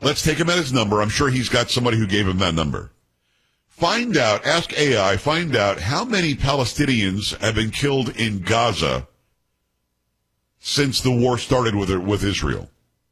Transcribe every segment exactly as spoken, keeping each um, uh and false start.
Let's take him at his number. I'm sure he's got somebody who gave him that number. Find out, ask A I, find out how many Palestinians have been killed in Gaza since the war started with with Israel.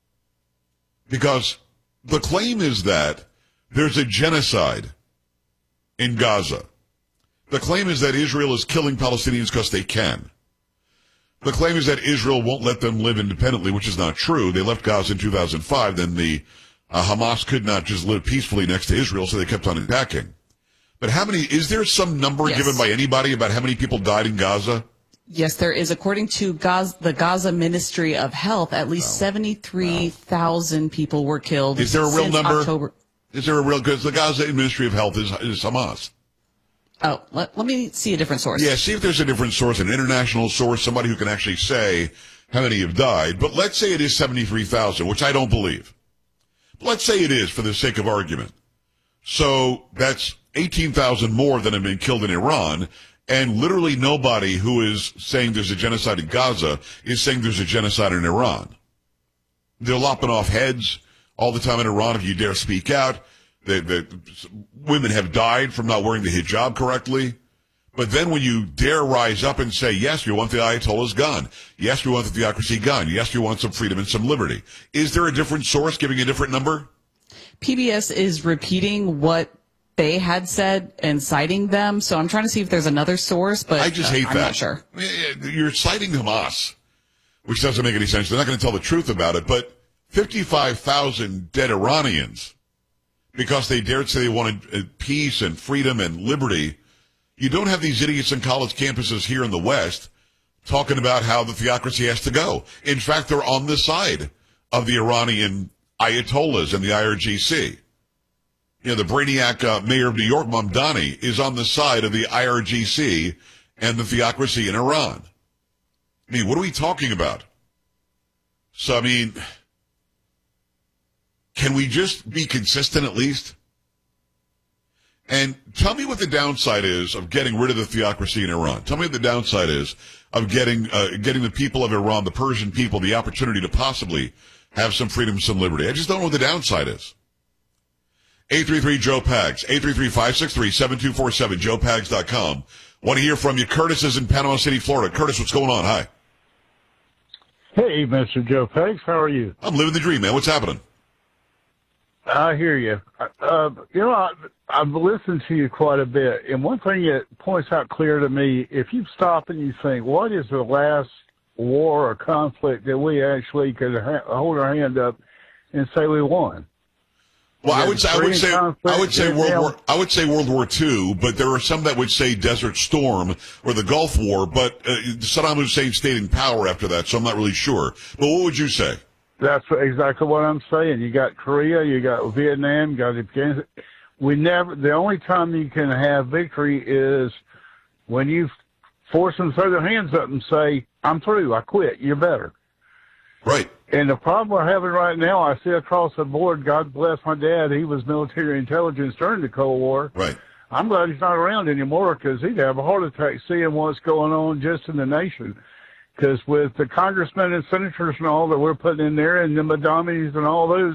Because the claim is that there's a genocide in Gaza. The claim is that Israel is killing Palestinians because they can. The claim is that Israel won't let them live independently, which is not true. They left Gaza in two thousand five, then the uh, Hamas could not just live peacefully next to Israel, so they kept on attacking. But how many, is there some number yes. given by anybody about how many people died in Gaza? Yes, there is. According to Gaza, the Gaza Ministry of Health, at least wow. seventy-three thousand wow. people were killed. Is there a real number? October. Is there a real, because the Gaza Ministry of Health is, is Hamas. Oh, let, let me see a different source. Yeah, see if there's a different source, an international source, somebody who can actually say how many have died. But let's say it is seventy-three thousand, which I don't believe. But let's say it is for the sake of argument. So that's eighteen thousand more than have been killed in Iran. And literally nobody who is saying there's a genocide in Gaza is saying there's a genocide in Iran. They're lopping off heads all the time in Iran if you dare speak out. The, the women have died from not wearing the hijab correctly. But then when you dare rise up and say, yes, we want the Ayatollahs gone. Yes, we want the theocracy gone. Yes, we want some freedom and some liberty. Is there a different source giving a different number? P B S is repeating what they had said and citing them. So I'm trying to see if there's another source, but I just hate uh, I'm that. not sure. You're citing Hamas, which doesn't make any sense. They're not going to tell the truth about it, but fifty-five thousand dead Iranians because they dared say they wanted peace and freedom and liberty. You don't have these idiots in college campuses here in the West talking about how the theocracy has to go. In fact, they're on the side of the Iranian Ayatollahs and the I R G C. You know, the brainiac uh, mayor of New York, Mamdani, is on the side of the I R G C and the theocracy in Iran. I mean, what are we talking about? So, I mean, can we just be consistent at least? And tell me what the downside is of getting rid of the theocracy in Iran. Tell me what the downside is of getting uh, getting the people of Iran, the Persian people, the opportunity to possibly have some freedom, some liberty. I just don't know what the downside is. eight three three Joe Pags, eight three three, five six three, seven two four seven, joe pags dot com. Want to hear from you. Curtis is in Panama City, Florida. Curtis, what's going on? Hi. Hey, Mister Joe Pags. How are you? I'm living the dream, man. What's happening? I hear you. Uh, you know, I, I've listened to you quite a bit, and one thing that points out clear to me, if you stop and you think, what is the last war or conflict that we actually could ha- hold our hand up and say we won? Well, I would say, I would say, I would say World War, I would say World War Two, but there are some that would say Desert Storm or the Gulf War, but uh, Saddam Hussein stayed in power after that, so I'm not really sure. But what would you say? That's exactly what I'm saying. You got Korea, you got Vietnam, you got Afghanistan. We never, the only time you can have victory is when you force them to throw their hands up and say, I'm through, I quit, you're better. Right. And the problem we're having right now, I see across the board, God bless my dad, he was military intelligence during the Cold War. Right. I'm glad he's not around anymore because he'd have a heart attack seeing what's going on just in the nation. Because with the congressmen and senators and all that we're putting in there and the Madamis and all those,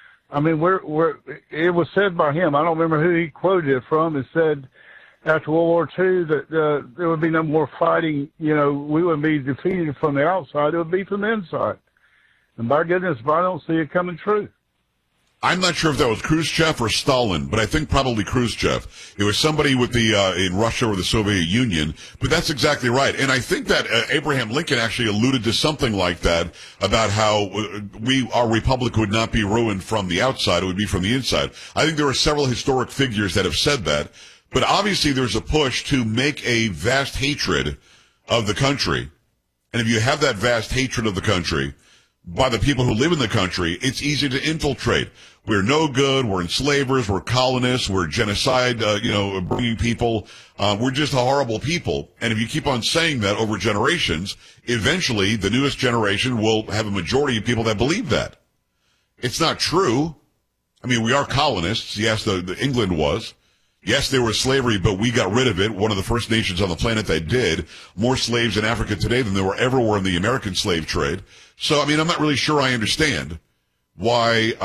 I mean, we're, we're, it was said by him, I don't remember who he quoted it from, it said after World War Two that uh, there would be no more fighting, you know, we wouldn't be defeated from the outside, it would be from the inside. And by goodness, if I don't see it coming true. I'm not sure if that was Khrushchev or Stalin, but I think probably Khrushchev. It was somebody with the uh, in Russia or the Soviet Union, but that's exactly right. And I think that uh, Abraham Lincoln actually alluded to something like that about how uh, we our republic would not be ruined from the outside; it would be from the inside. I think there are several historic figures that have said that, but obviously there's a push to make a vast hatred of the country, and if you have that vast hatred of the country by the people who live in the country, it's easy to infiltrate. We're no good. We're enslavers. We're colonists. We're genocide, uh, you know, bringing people. Uh, we're just a horrible people. And if you keep on saying that over generations, eventually the newest generation will have a majority of people that believe that. It's not true. I mean, we are colonists. Yes, the, the England was. Yes, there was slavery, but we got rid of it. One of the first nations on the planet that did. More slaves in Africa today than there were ever were in the American slave trade. So, I mean, I'm not really sure I understand why